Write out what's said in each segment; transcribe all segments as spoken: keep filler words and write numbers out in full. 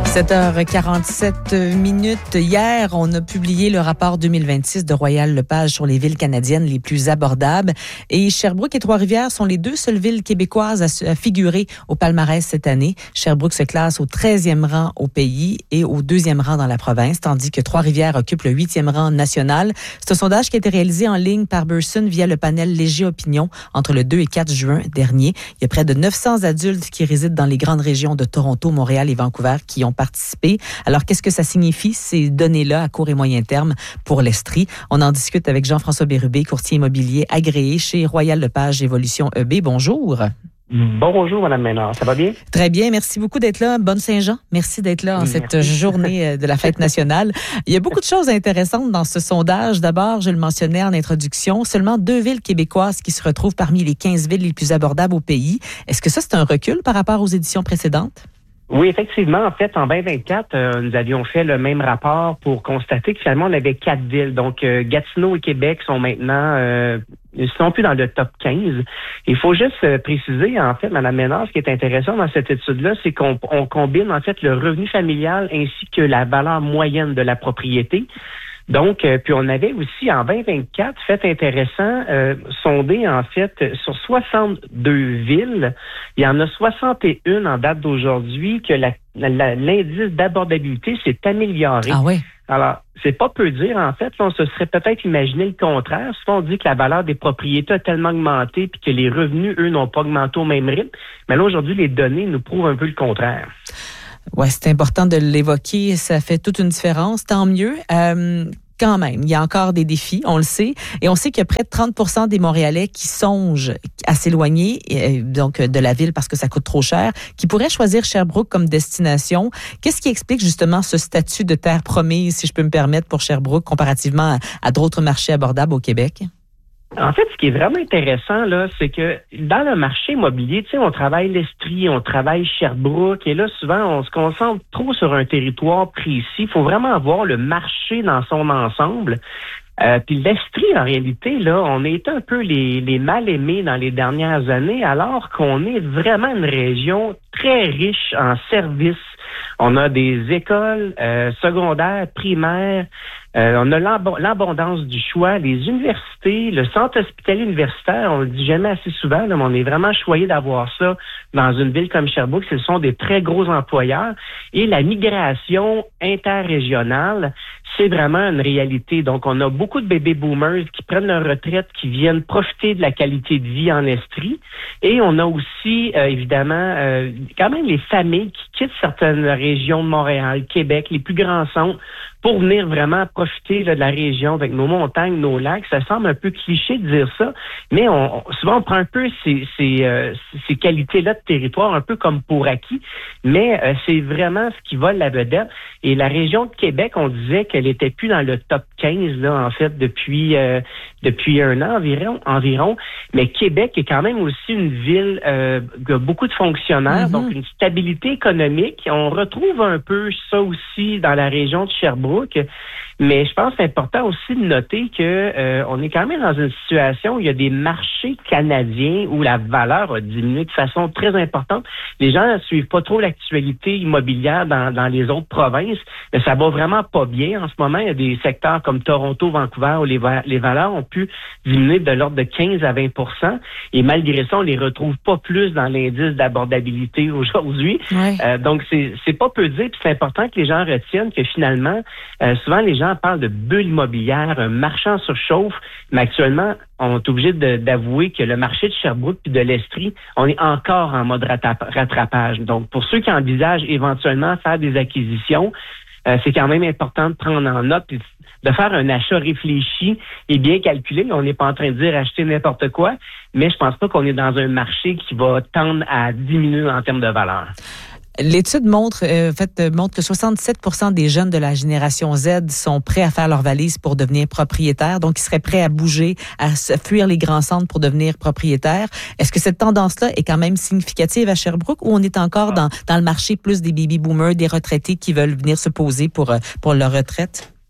sept heures quarante-sept minutes. Hier, on a publié le rapport deux mille vingt-six de Royal Lepage sur les villes canadiennes les plus abordables. Et Sherbrooke et Trois-Rivières sont les deux seules villes québécoises à, à figurer au palmarès cette année. Sherbrooke se classe au treizième rang au pays et au deuxième rang dans la province, tandis que Trois-Rivières occupe le huitième rang national. C'est un sondage qui a été réalisé en ligne par Burson via le panel Léger Opinion entre le deux et quatre juin dernier. Il y a près de neuf cents adultes qui résident dans les grandes régions de Toronto, Montréal et Vancouver qui ont participé. Alors, qu'est-ce que ça signifie, ces données-là, à court et moyen terme pour l'Estrie? On en discute avec Jean-François Bérubé, courtier immobilier agréé chez Royal Lepage Évolution E B. Bonjour. Bonjour, Mme Ménard. Ça va bien? Très bien. Merci beaucoup d'être là. Bonne Saint-Jean. Merci d'être là en Merci. cette journée de la fête nationale. Il y a beaucoup de choses intéressantes dans ce sondage. D'abord, je le mentionnais en introduction, seulement deux villes québécoises qui se retrouvent parmi les quinze villes les plus abordables au pays. Est-ce que ça, c'est un recul par rapport aux éditions précédentes? Oui, effectivement. En fait, en vingt vingt-quatre, euh, nous avions fait le même rapport pour constater que finalement, on avait quatre villes. Donc, euh, Gatineau et Québec sont maintenant... Euh, Ils sont plus dans le top quinze. Il faut juste euh, préciser, en fait, Mme Ménard, ce qui est intéressant dans cette étude-là, c'est qu'on on combine, en fait, le revenu familial ainsi que la valeur moyenne de la propriété. Donc, euh, puis on avait aussi, en vingt vingt-quatre, fait intéressant, euh, sondé, en fait, sur soixante-deux villes. Il y en a soixante et une en date d'aujourd'hui que la, la, l'indice d'abordabilité s'est amélioré. Ah oui? Alors, c'est pas peu dire, en fait. Là, on se serait peut-être imaginé le contraire. Souvent, on dit que la valeur des propriétés a tellement augmenté puis que les revenus, eux, n'ont pas augmenté au même rythme. Mais là, aujourd'hui, les données nous prouvent un peu le contraire. Ouais, c'est important de l'évoquer. Ça fait toute une différence. Tant mieux. Euh, quand même, il y a encore des défis, on le sait. Et on sait qu'il y a près de trente pour cent des Montréalais qui songent à s'éloigner euh, donc de la ville parce que ça coûte trop cher, qui pourraient choisir Sherbrooke comme destination. Qu'est-ce qui explique justement ce statut de terre promise, si je peux me permettre, pour Sherbrooke comparativement à, à d'autres marchés abordables au Québec? En fait, ce qui est vraiment intéressant, là, c'est que dans le marché immobilier, tu sais, on travaille l'Estrie, on travaille Sherbrooke, et là, souvent, on se concentre trop sur un territoire précis. Il faut vraiment voir le marché dans son ensemble. Euh, puis l'Estrie, en réalité, là, on est un peu les, les mal-aimés dans les dernières années, alors qu'on est vraiment une région très riche en services. On a des écoles euh, secondaires, primaires, euh, on a l'ab- l'abondance du choix, les universités, le centre hospitalier universitaire, on le dit jamais assez souvent, là, mais on est vraiment choyé d'avoir ça dans une ville comme Sherbrooke. Ce sont des très gros employeurs. Et la migration interrégionale, c'est vraiment une réalité. Donc, on a beaucoup de baby boomers qui prennent leur retraite, qui viennent profiter de la qualité de vie en Estrie. Et on a aussi, euh, évidemment, euh, quand même les familles qui quittent certaines régions de Montréal, Québec, les plus grands centres, pour venir vraiment profiter là, de la région avec nos montagnes, nos lacs. Ça semble un peu cliché de dire ça, mais on, on, souvent on prend un peu ces, ces, euh, ces qualités-là de territoire un peu comme pour acquis, mais euh, c'est vraiment ce qui vole la vedette. Et la région de Québec, on disait qu'elle était plus dans le top quinze là en fait depuis euh, depuis un an environ, environ. Mais Québec est quand même aussi une ville euh, qui a beaucoup de fonctionnaires, mm-hmm. donc une stabilité économique. On retrouve un peu ça aussi dans la région de Sherbrooke. Mais je pense que c'est important aussi de noter que euh, on est quand même dans une situation où il y a des marchés canadiens où la valeur a diminué de façon très importante. Les gens ne suivent pas trop l'actualité immobilière dans, dans les autres provinces, mais ça va vraiment pas bien. En ce moment, il y a des secteurs comme Toronto, Vancouver où les, va- les valeurs ont pu diminuer de l'ordre de quinze à vingt pour cent. Et malgré ça, on les retrouve pas plus dans l'indice d'abordabilité aujourd'hui. Ouais. Euh, donc, c'est, c'est pas peu dire. Puis c'est important que les gens retiennent que finalement, Euh, souvent, les gens parlent de bulle immobilière, un marché en surchauffe, mais actuellement, on est obligé de, d'avouer que le marché de Sherbrooke puis de l'Estrie, on est encore en mode rattrap- rattrapage. Donc, pour ceux qui envisagent éventuellement faire des acquisitions, euh, c'est quand même important de prendre en note et de faire un achat réfléchi et bien calculé. On n'est pas en train de dire acheter n'importe quoi, mais je pense pas qu'on est dans un marché qui va tendre à diminuer en termes de valeur. L'étude montre, euh, fait, montre que soixante-dix-sept pour cent des jeunes de la génération Z sont prêts à faire leur valise pour devenir propriétaires, donc ils seraient prêts à bouger, à fuir les grands centres pour devenir propriétaires. Est-ce que cette tendance-là est quand même significative à Sherbrooke ou on est encore dans, dans le marché plus des baby boomers, des retraités qui veulent venir se poser pour, pour leur retraite?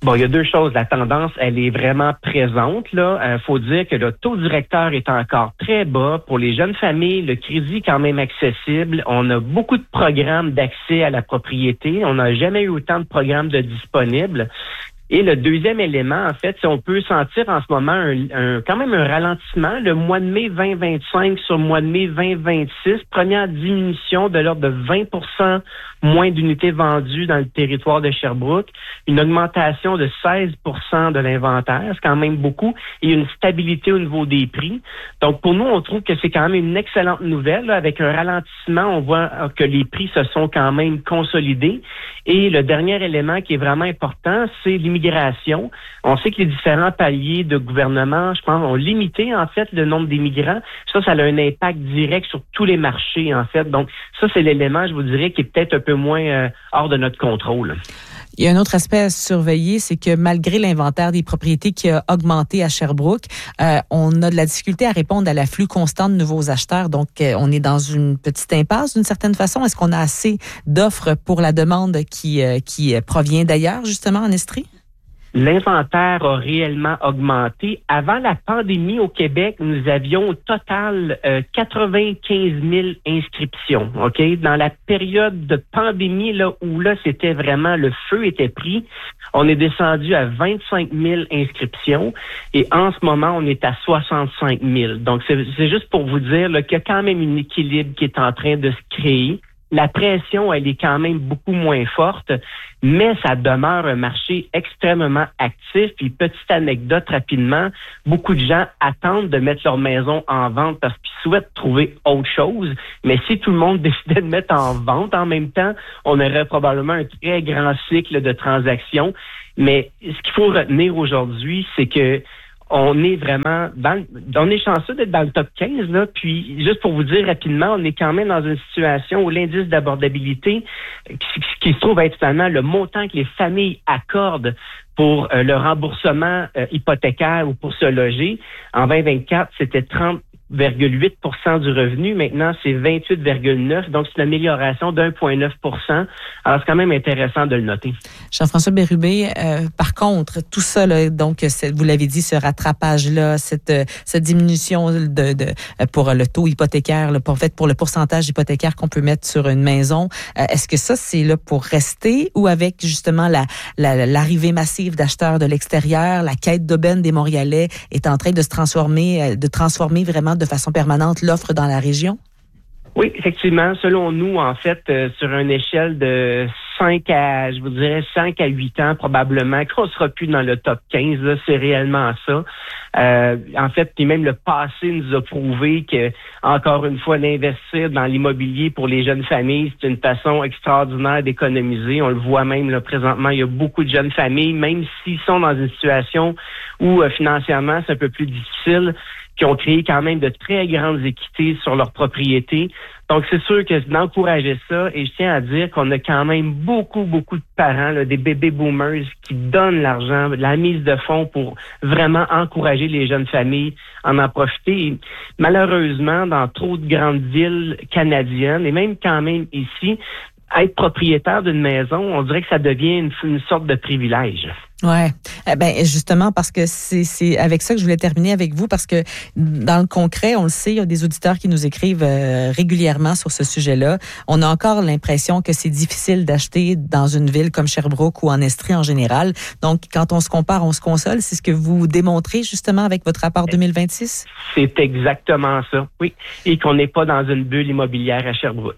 Bon, il y a deux choses. La tendance, elle est vraiment présente. Là, euh, faut dire que le taux directeur est encore très bas. Pour les jeunes familles, le crédit est quand même accessible. On a beaucoup de programmes d'accès à la propriété. On n'a jamais eu autant de programmes de disponibles. Et le deuxième élément, en fait, c'est on peut sentir en ce moment un, un, quand même un ralentissement. Le mois de mai vingt vingt-cinq sur le mois de mai vingt vingt-six, première diminution de l'ordre de vingt pour cent moins d'unités vendues dans le territoire de Sherbrooke, une augmentation de seize pour cent de l'inventaire, c'est quand même beaucoup, et une stabilité au niveau des prix. Donc, pour nous, on trouve que c'est quand même une excellente nouvelle. Là, avec un ralentissement, on voit que les prix se sont quand même consolidés. Et le dernier élément qui est vraiment important, c'est l'immigration. On sait que les différents paliers de gouvernement, je pense, ont limité, en fait, le nombre d'immigrants. Ça, ça a un impact direct sur tous les marchés, en fait. Donc, ça, c'est l'élément, je vous dirais, qui est peut-être un peu moins euh, hors de notre contrôle. Il y a un autre aspect à surveiller, c'est que malgré l'inventaire des propriétés qui a augmenté à Sherbrooke, euh, on a de la difficulté à répondre à l'afflux constant de nouveaux acheteurs. Donc, euh, on est dans une petite impasse d'une certaine façon. Est-ce qu'on a assez d'offres pour la demande qui, euh, qui provient d'ailleurs, justement, en Estrie? L'inventaire a réellement augmenté. Avant la pandémie au Québec, nous avions au total euh, quatre-vingt-quinze mille inscriptions. Ok, dans la période de pandémie là où là c'était vraiment le feu était pris, on est descendu à vingt-cinq mille inscriptions et en ce moment on est à soixante-cinq mille. Donc c'est, c'est juste pour vous dire là, qu'il y a quand même un équilibre qui est en train de se créer. La pression, elle est quand même beaucoup moins forte, mais ça demeure un marché extrêmement actif. Puis, petite anecdote rapidement, beaucoup de gens attendent de mettre leur maison en vente parce qu'ils souhaitent trouver autre chose. Mais si tout le monde décidait de mettre en vente en même temps, on aurait probablement un très grand cycle de transactions. Mais ce qu'il faut retenir aujourd'hui, c'est que on est vraiment dans, on est chanceux d'être dans le top quinze, là. Puis, juste pour vous dire rapidement, on est quand même dans une situation où l'indice d'abordabilité, qui, qui se trouve être finalement le montant que les familles accordent pour euh, le remboursement euh, hypothécaire ou pour se loger, en vingt vingt-quatre, c'était trente virgule huit pour cent du revenu. Maintenant, c'est vingt-huit virgule neuf. Donc, c'est une amélioration d'un virgule neuf pour cent. Alors, c'est quand même intéressant de le noter. Jean-François Bérubé, euh, par contre, tout ça, là, donc, vous l'avez dit, ce rattrapage-là, cette, cette diminution de, de pour le taux hypothécaire, là, en fait, pour le pourcentage hypothécaire qu'on peut mettre sur une maison, euh, est-ce que ça, c'est là pour rester ou avec justement la, la, l'arrivée massive d'acheteurs de l'extérieur, la quête d'aubaine des Montréalais est en train de se transformer, de transformer vraiment de façon permanente l'offre dans la région? Oui, effectivement. Selon nous, en fait, euh, sur une échelle de cinq à, je vous dirais, cinq à huit ans, probablement, qu'on sera plus dans le top quinze, là, c'est réellement ça. Euh, en fait, puis même le passé nous a prouvé que, encore une fois, d'investir dans l'immobilier pour les jeunes familles, c'est une façon extraordinaire d'économiser. On le voit même, là, présentement, il y a beaucoup de jeunes familles, même s'ils sont dans une situation où, euh, financièrement, c'est un peu plus difficile, qui ont créé quand même de très grandes équités sur leur propriété. Donc, c'est sûr que d'encourager ça, et je tiens à dire qu'on a quand même beaucoup, beaucoup de parents, là, des baby boomers qui donnent l'argent, la mise de fonds pour vraiment encourager les jeunes familles à en profiter. Et malheureusement, dans trop de grandes villes canadiennes, et même quand même ici, être propriétaire d'une maison, on dirait que ça devient une, une sorte de privilège. Ouais, eh ben justement parce que c'est c'est avec ça que je voulais terminer avec vous parce que dans le concret, on le sait, il y a des auditeurs qui nous écrivent euh, régulièrement sur ce sujet-là. On a encore l'impression que c'est difficile d'acheter dans une ville comme Sherbrooke ou en Estrie en général. Donc quand on se compare, on se console, c'est ce que vous démontrez justement avec votre rapport deux mille vingt-six? C'est exactement ça. Oui, et qu'on n'est pas dans une bulle immobilière à Sherbrooke.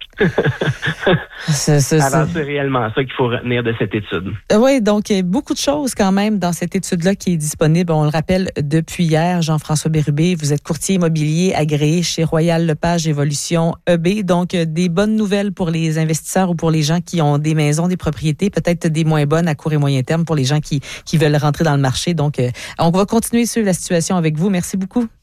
c'est, c'est, Alors c'est... c'est réellement ça qu'il faut retenir de cette étude. Oui, donc il y a beaucoup de choses quand même dans cette étude-là qui est disponible. On le rappelle depuis hier, Jean-François Bérubé, vous êtes courtier immobilier agréé chez Royal Lepage Évolution E B. Donc, des bonnes nouvelles pour les investisseurs ou pour les gens qui ont des maisons, des propriétés, peut-être des moins bonnes à court et moyen terme pour les gens qui, qui veulent rentrer dans le marché. Donc, on va continuer sur la situation avec vous. Merci beaucoup.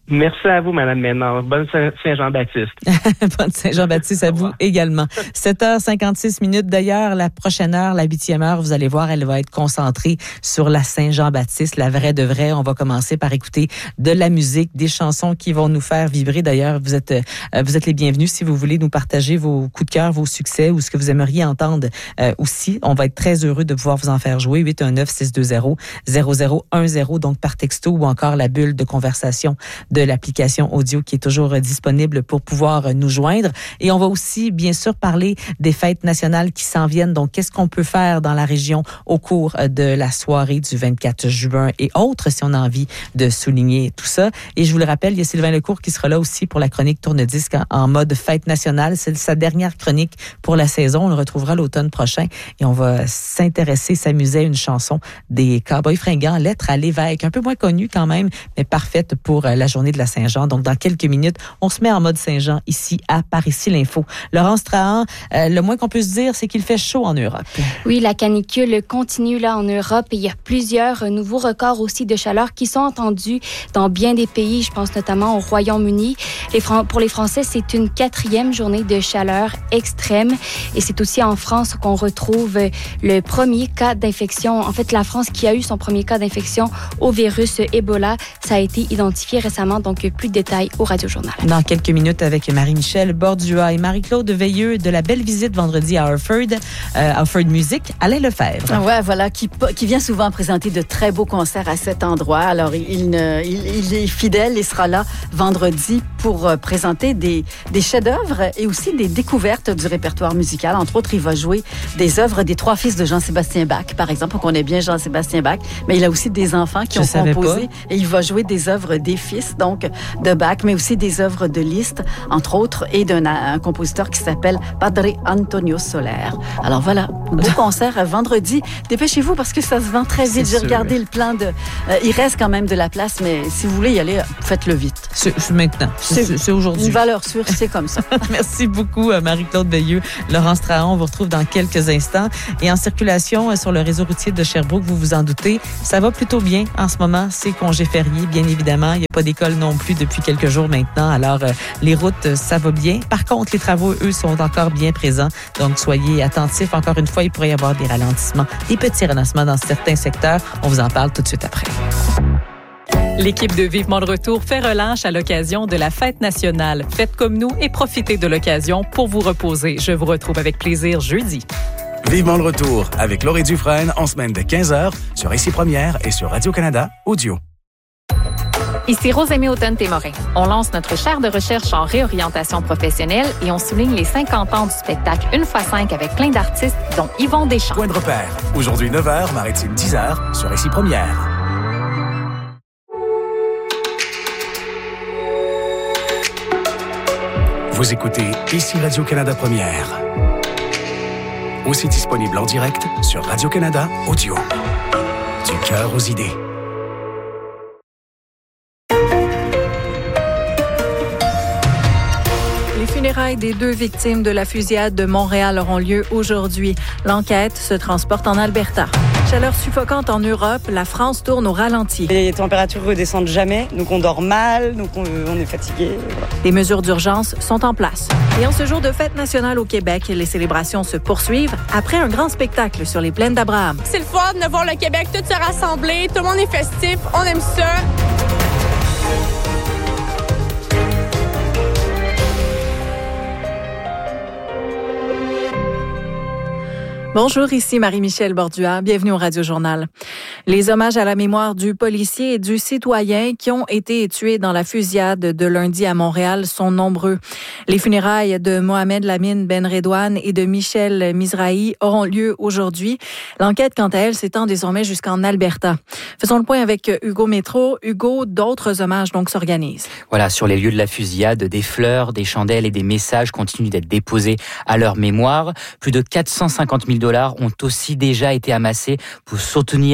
Merci à vous, Mme Ménard. Bonne Saint-Jean-Baptiste. Bonne Saint-Jean-Baptiste à vous également. sept heures cinquante-six minutes. D'ailleurs, la prochaine heure, la huitième heure, vous allez voir, elle va être concentrée sur la Saint-Jean-Baptiste, la vraie de vraie. On va commencer par écouter de la musique, des chansons qui vont nous faire vibrer. D'ailleurs, vous êtes, euh, vous êtes les bienvenus si vous voulez nous partager vos coups de cœur, vos succès ou ce que vous aimeriez entendre euh, aussi. On va être très heureux de pouvoir vous en faire jouer. huit un neuf, six deux zéro, zéro zéro un zéro, donc par texto ou encore la bulle de conversation de l'application audio qui est toujours disponible pour pouvoir nous joindre. Et on va aussi, bien sûr, parler des fêtes nationales qui s'en viennent. Donc, qu'est-ce qu'on peut faire dans la région au cours de la soirée du vingt-quatre juin et autres, si on a envie de souligner tout ça. Et je vous le rappelle, il y a Sylvain Lecourt qui sera là aussi pour la chronique Tourne-Disque en, en mode fête nationale. C'est sa dernière chronique pour la saison. On le retrouvera l'automne prochain et on va s'intéresser, s'amuser à une chanson des Cowboys fringants, Lettre à l'évêque, un peu moins connue quand même, mais parfaite pour la journée de la Saint-Jean. Donc, dans quelques minutes, on se met en mode Saint-Jean ici à Par ici l'info. Laurence Trahan, euh, le moins qu'on peut se dire, c'est qu'il fait chaud en Europe. Oui, la canicule continue là en Europe et il y a plusieurs nouveaux records aussi de chaleur qui sont entendus dans bien des pays. Je pense notamment au Royaume-Uni. Les Fran- pour les Français, c'est une quatrième journée de chaleur extrême et c'est aussi en France qu'on retrouve le premier cas d'infection. En fait, la France qui a eu son premier cas d'infection au virus Ebola, ça a été identifié récemment. Donc, plus de détails au Radio Journal. Dans quelques minutes avec Marie-Michel Bordua et Marie-Claude Veilleux de la belle visite vendredi à Harford, euh, Harford Music, Alain Lefebvre. Ouais, voilà, qui, qui vient souvent présenter de très beaux concerts à cet endroit. Alors, il, il, il, il est fidèle, il sera là vendredi pour euh, présenter des, des chefs-d'œuvre et aussi des découvertes du répertoire musical. Entre autres, il va jouer des œuvres des trois fils de Jean-Sébastien Bach, par exemple. On connaît bien Jean-Sébastien Bach, mais il a aussi des enfants qui Je ont pas. composé et il va jouer des œuvres des fils, donc de Bach, mais aussi des œuvres de Liszt, entre autres, et d'un un compositeur qui s'appelle Padre Antonio Soler. Alors voilà, beau concert vendredi. Dépêchez-vous parce que ça se vend très vite. J'ai regardé le plan de... Euh, il reste quand même de la place, mais si vous voulez y aller, faites-le vite. C'est, c'est maintenant. C'est, c'est, c'est aujourd'hui. Une valeur sûre, c'est comme ça. Merci beaucoup, Marie-Claude Veilleux. Laurence Trahan, on vous retrouve dans quelques instants. Et en circulation sur le réseau routier de Sherbrooke, vous vous en doutez, ça va plutôt bien en ce moment. C'est congé férié, bien évidemment. Il n'y a pas d'école non plus depuis quelques jours maintenant. Alors, euh, les routes, ça va bien. Par contre, les travaux, eux, sont encore bien présents. Donc, soyez attentifs. Encore une fois, il pourrait y avoir des ralentissements, des petits ralentissements dans certains secteurs. On vous en parle tout de suite après. L'équipe de Vivement le Retour fait relâche à l'occasion de la fête nationale. Faites comme nous et profitez de l'occasion pour vous reposer. Je vous retrouve avec plaisir jeudi. Vivement le Retour avec Laurie Dufresne en semaine de quinze heures sur Ici Première et sur Radio-Canada Audio. Ici Rosemée Automne-Témorin. On lance notre chaire de recherche en réorientation professionnelle et on souligne les cinquante ans du spectacle Une fois cinq avec plein d'artistes, dont Yvon Deschamps. Point de repère. Aujourd'hui neuf heures, Maritime dix heures sur Ici Première. Vous écoutez Ici Radio-Canada Première. Aussi disponible en direct sur Radio-Canada Audio. Du cœur aux idées. Les funérailles des deux victimes de la fusillade de Montréal auront lieu aujourd'hui. L'enquête se transporte en Alberta. Chaleur suffocante en Europe, la France tourne au ralenti. Les températures redescendent jamais, donc on dort mal, donc on, on est fatigué. Voilà. Des mesures d'urgence sont en place. Et en ce jour de fête nationale au Québec, les célébrations se poursuivent après un grand spectacle sur les plaines d'Abraham. C'est le fun de voir le Québec tout se rassembler, tout le monde est festif, on aime ça. Bonjour, ici Marie-Michel Bordua. Bienvenue au Radio Journal. Les hommages à la mémoire du policier et du citoyen qui ont été tués dans la fusillade de lundi à Montréal sont nombreux. Les funérailles de Mohamed Lamine Ben Redouane et de Michel Mizrahi auront lieu aujourd'hui. L'enquête, quant à elle, s'étend désormais jusqu'en Alberta. Faisons le point avec Hugo Métro. Hugo, d'autres hommages donc s'organisent. Voilà, sur les lieux de la fusillade, des fleurs, des chandelles et des messages continuent d'être déposés à leur mémoire. Plus de quatre cent cinquante mille dollars ont aussi déjà été amassés pour soutenir les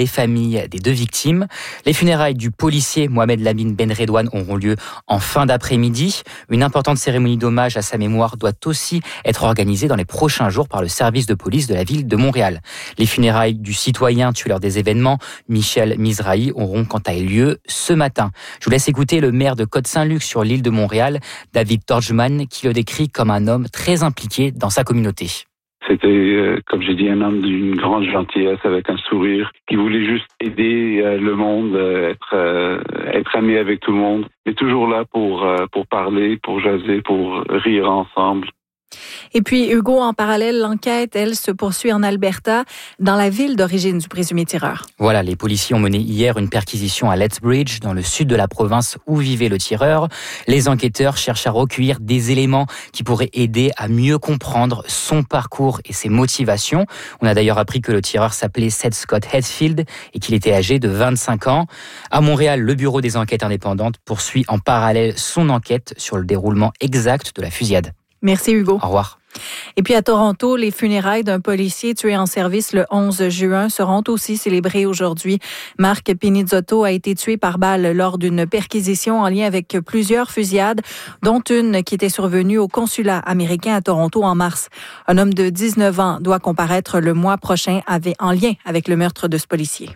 familles des deux victimes. Les funérailles du policier Mohamed Lamine Benredouane auront lieu en fin d'après-midi. Une importante cérémonie d'hommage à sa mémoire doit aussi être organisée dans les prochains jours par le service de police de la ville de Montréal. Les funérailles du citoyen tué lors des événements, Michel Mizrahi, auront quant à eux lieu ce matin. Je vous laisse écouter le maire de Côte-Saint-Luc sur l'île de Montréal, David Torgman, qui le décrit comme un homme très impliqué dans sa communauté. C'était, euh, comme j'ai dit, un homme d'une grande gentillesse, avec un sourire, qui voulait juste aider euh, le monde, euh, être euh, être ami avec tout le monde, mais toujours là pour euh, pour parler, pour jaser, pour rire ensemble. Et puis, Hugo, en parallèle, l'enquête, elle, se poursuit en Alberta, dans la ville d'origine du présumé tireur. Voilà, les policiers ont mené hier une perquisition à Lethbridge, dans le sud de la province où vivait le tireur. Les enquêteurs cherchent à recueillir des éléments qui pourraient aider à mieux comprendre son parcours et ses motivations. On a d'ailleurs appris que le tireur s'appelait Seth Scott Hetfield et qu'il était âgé de vingt-cinq ans. À Montréal, le bureau des enquêtes indépendantes poursuit en parallèle son enquête sur le déroulement exact de la fusillade. Merci Hugo. Au revoir. Et puis à Toronto, les funérailles d'un policier tué en service le onze juin seront aussi célébrées aujourd'hui. Marc Pinizzotto a été tué par balle lors d'une perquisition en lien avec plusieurs fusillades, dont une qui était survenue au consulat américain à Toronto en mars. Un homme de dix-neuf ans doit comparaître le mois prochain en lien avec le meurtre de ce policier.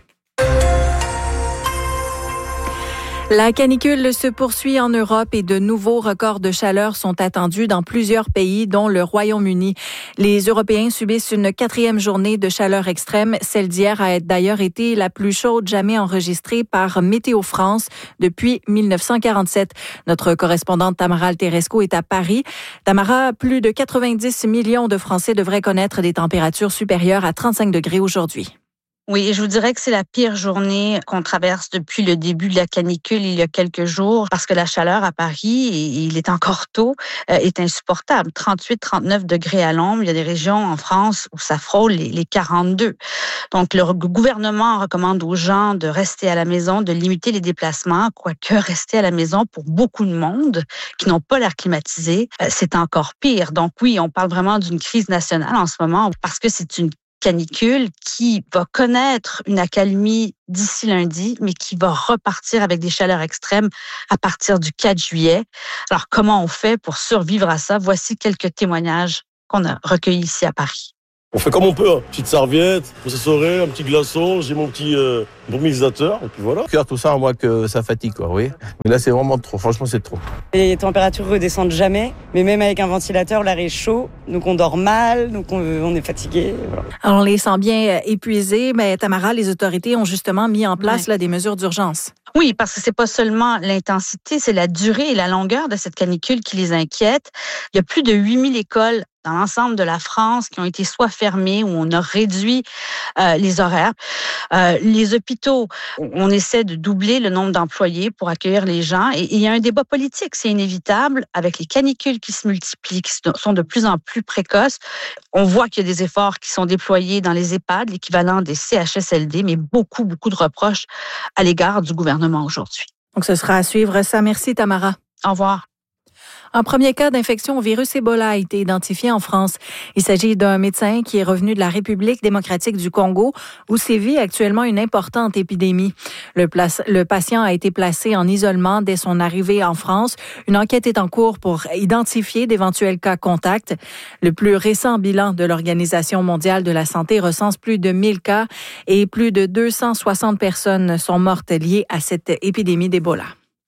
La canicule se poursuit en Europe et de nouveaux records de chaleur sont attendus dans plusieurs pays, dont le Royaume-Uni. Les Européens subissent une quatrième journée de chaleur extrême. Celle d'hier a d'ailleurs été la plus chaude jamais enregistrée par Météo France depuis dix-neuf cent quarante-sept. Notre correspondante Tamara Alteresco est à Paris. Tamara, plus de quatre-vingt-dix millions de Français devraient connaître des températures supérieures à trente-cinq degrés aujourd'hui. Oui, et je vous dirais que c'est la pire journée qu'on traverse depuis le début de la canicule il y a quelques jours, parce que la chaleur à Paris, et il est encore tôt, est insupportable. trente-huit, trente-neuf degrés à l'ombre. Il y a des régions en France où ça frôle les, les quarante-deux. Donc, le gouvernement recommande aux gens de rester à la maison, de limiter les déplacements, quoique rester à la maison pour beaucoup de monde qui n'ont pas l'air climatisé, c'est encore pire. Donc oui, on parle vraiment d'une crise nationale en ce moment, parce que c'est une canicule qui va connaître une accalmie d'ici lundi, mais qui va repartir avec des chaleurs extrêmes à partir du quatre juillet. Alors, comment on fait pour survivre à ça? Voici quelques témoignages qu'on a recueillis ici à Paris. On fait comme on peut, hein. Petite serviette, pour s'assurer, un petit glaçon, j'ai mon petit euh, brumisateur, et puis voilà. Cœur, tout ça, à moins que ça fatigue, quoi, oui. Mais là, c'est vraiment trop, franchement, c'est trop. Les températures redescendent jamais, mais même avec un ventilateur, l'air est chaud, donc on dort mal, donc on, on est fatigué. Voilà. Alors, on les sent bien épuisés, mais Tamara, les autorités ont justement mis en place ouais. là, des mesures d'urgence. Oui, parce que c'est pas seulement l'intensité, c'est la durée et la longueur de cette canicule qui les inquiète. Il y a plus de huit mille écoles dans l'ensemble de la France qui ont été soit fermées ou on a réduit euh, les horaires. Euh, les hôpitaux, on essaie de doubler le nombre d'employés pour accueillir les gens. Et, et il y a un débat politique, c'est inévitable, avec les canicules qui se multiplient, qui sont de plus en plus précoces. On voit qu'il y a des efforts qui sont déployés dans les EHPAD, l'équivalent des C H S L D, mais beaucoup, beaucoup de reproches à l'égard du gouvernement aujourd'hui. Donc, ce sera à suivre ça. Merci, Tamara. Au revoir. Un premier cas d'infection au virus Ebola a été identifié en France. Il s'agit d'un médecin qui est revenu de la République démocratique du Congo, où sévit actuellement une importante épidémie. Le, place, le patient a été placé en isolement dès son arrivée en France. Une enquête est en cours pour identifier d'éventuels cas contacts. Le plus récent bilan de l'Organisation mondiale de la santé recense plus de mille cas et plus de deux cent soixante personnes sont mortes liées à cette épidémie d'Ebola.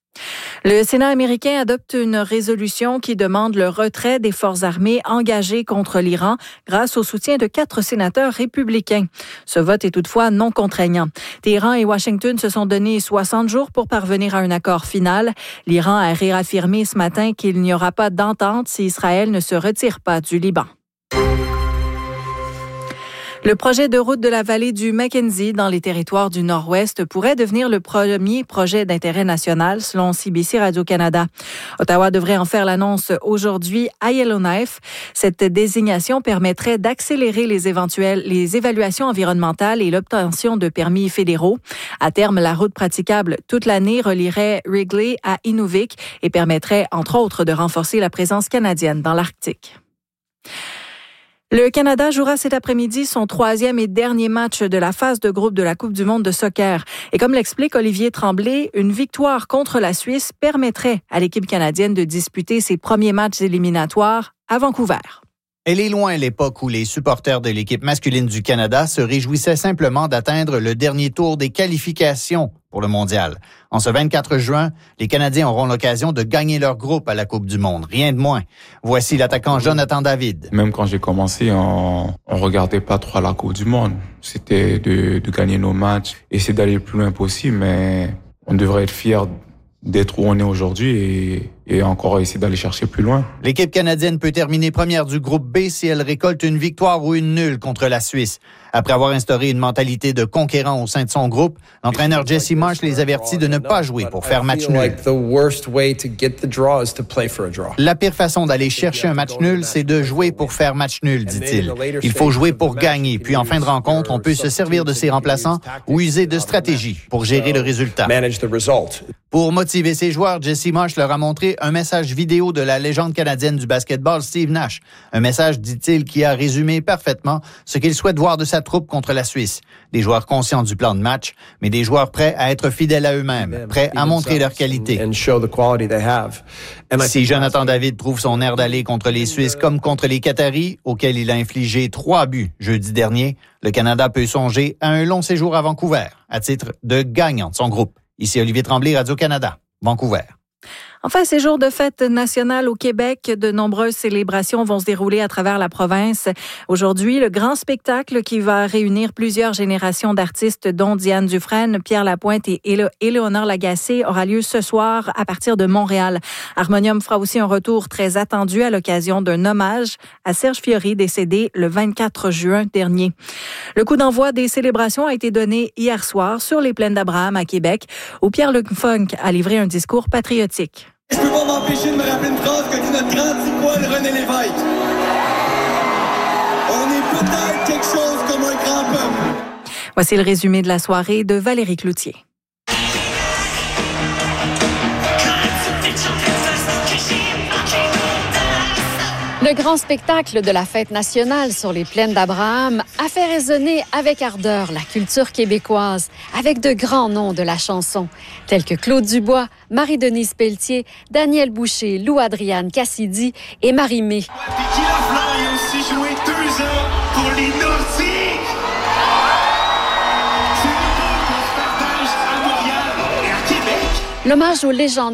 Le Sénat américain adopte une résolution qui demande le retrait des forces armées engagées contre l'Iran grâce au soutien de quatre sénateurs républicains. Ce vote est toutefois non contraignant. Téhéran et Washington se sont donné soixante jours pour parvenir à un accord final. L'Iran a réaffirmé ce matin qu'il n'y aura pas d'entente si Israël ne se retire pas du Liban. Le projet de route de la vallée du Mackenzie dans les territoires du Nord-Ouest pourrait devenir le premier projet d'intérêt national selon C B C Radio-Canada. Ottawa devrait en faire l'annonce aujourd'hui à Yellowknife. Cette désignation permettrait d'accélérer les éventuelles, les évaluations environnementales et l'obtention de permis fédéraux. À terme, la route praticable toute l'année relierait Wrigley à Inuvik et permettrait, entre autres, de renforcer la présence canadienne dans l'Arctique. Le Canada jouera cet après-midi son troisième et dernier match de la phase de groupe de la Coupe du monde de soccer. Et comme l'explique Olivier Tremblay, une victoire contre la Suisse permettrait à l'équipe canadienne de disputer ses premiers matchs éliminatoires à Vancouver. Elle est loin l'époque où les supporters de l'équipe masculine du Canada se réjouissaient simplement d'atteindre le dernier tour des qualifications pour le mondial. En ce vingt-quatre juin, les Canadiens auront l'occasion de gagner leur groupe à la Coupe du monde, rien de moins. Voici l'attaquant Jonathan David. Même quand j'ai commencé, on, on regardait pas trop la Coupe du monde. C'était de, de gagner nos matchs, essayer d'aller le plus loin possible, mais on devrait être fiers d'être où on est aujourd'hui et, et encore essayer d'aller chercher plus loin. L'équipe canadienne peut terminer première du groupe B si elle récolte une victoire ou une nulle contre la Suisse. Après avoir instauré une mentalité de conquérant au sein de son groupe, l'entraîneur Jesse Marsh les avertit de ne pas jouer pour faire match nul. La pire façon d'aller chercher un match nul, c'est de jouer pour faire match nul, dit-il. Il faut jouer pour gagner, puis en fin de rencontre, on peut se servir de ses remplaçants ou user de stratégies pour gérer le résultat. Pour motiver ses joueurs, Jesse Marsh leur a montré un message vidéo de la légende canadienne du basketball, Steve Nash. Un message, dit-il, qui a résumé parfaitement ce qu'il souhaite voir de sa troupe contre la Suisse. Des joueurs conscients du plan de match, mais des joueurs prêts à être fidèles à eux-mêmes, prêts à montrer leur qualité. Si Jonathan David trouve son air d'aller contre les Suisses comme contre les Qataris, auxquels il a infligé trois buts jeudi dernier, le Canada peut songer à un long séjour à Vancouver, à titre de gagnant de son groupe. Ici Olivier Tremblay, Radio-Canada, Vancouver. Enfin, ces jours de fête nationale au Québec, de nombreuses célébrations vont se dérouler à travers la province. Aujourd'hui, le grand spectacle qui va réunir plusieurs générations d'artistes, dont Diane Dufresne, Pierre Lapointe et Élé- Éléonore Lagacé, aura lieu ce soir à partir de Montréal. Harmonium fera aussi un retour très attendu à l'occasion d'un hommage à Serge Fiori, décédé le vingt-quatre juin dernier. Le coup d'envoi des célébrations a été donné hier soir sur les plaines d'Abraham à Québec, où Pierre-Luc Funk a livré un discours patriotique. Je peux pas m'empêcher de me rappeler une phrase que dit notre grand ticoine René Lévesque. On est peut-être quelque chose comme un grand peuple. Voici le résumé de la soirée de Valérie Cloutier. Le grand spectacle de la fête nationale sur les plaines d'Abraham a fait résonner avec ardeur la culture québécoise, avec de grands noms de la chanson, tels que Claude Dubois, Marie-Denise Pelletier, Daniel Boucher, Lou-Adriane Cassidy et Marie-Mé. L'hommage aux légendes